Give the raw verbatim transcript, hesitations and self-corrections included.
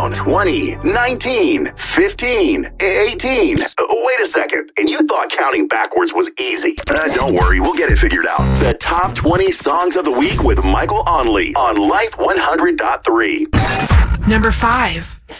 down. twenty, nineteen, fifteen, eighteen. Wait a second. And you thought counting backwards was easy. Uh, don't worry. We'll get it figured out. The top twenty songs of the week with Michael Onley on Life one hundred point three. Number five.